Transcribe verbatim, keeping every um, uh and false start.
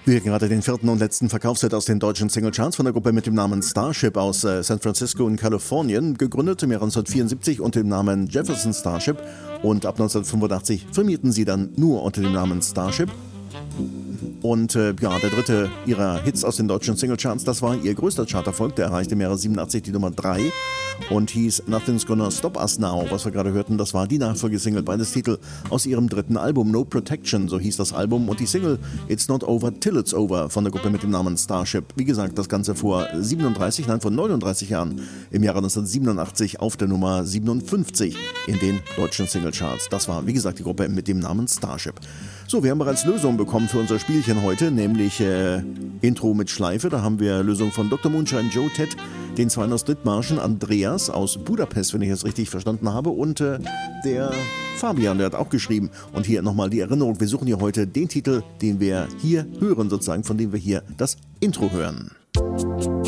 Wir hören gerade den vierten und letzten Verkaufshit aus den deutschen Singlecharts von der Gruppe mit dem Namen Starship aus äh, San Francisco in Kalifornien, gegründet im Jahr neunzehnhundertvierundsiebzig unter dem Namen Jefferson Starship, und ab neunzehnhundertfünfundachtzig firmierten sie dann nur unter dem Namen Starship. Und äh, ja, der dritte ihrer Hits aus den deutschen Singlecharts, das war ihr größter Charterfolg, der erreichte im Jahre siebenundachtzig die Nummer drei und hieß Nothing's Gonna Stop Us Now. Was wir gerade hörten, das war die Nachfolgesingle, beides Titel aus ihrem dritten Album No Protection, so hieß das Album, und die Single It's Not Over Till It's Over von der Gruppe mit dem Namen Starship. Wie gesagt, das Ganze vor siebenunddreißig, nein, vor neununddreißig Jahren, im Jahre neunzehnhundertsiebenundachtzig auf der Nummer siebenundfünfzig in den deutschen Singlecharts. Das war, wie gesagt, die Gruppe mit dem Namen Starship. So, wir haben bereits Lösungen bekommen für unser Spielchen heute, nämlich äh, Intro mit Schleife. Da haben wir Lösung von Doktor Moonshine, Joe Ted, den Zweien aus Dithmarschen, Andreas aus Budapest, wenn ich es richtig verstanden habe, und äh, der Fabian, der hat auch geschrieben. Und hier nochmal die Erinnerung, wir suchen hier heute den Titel, den wir hier hören, sozusagen, von dem wir hier das Intro hören.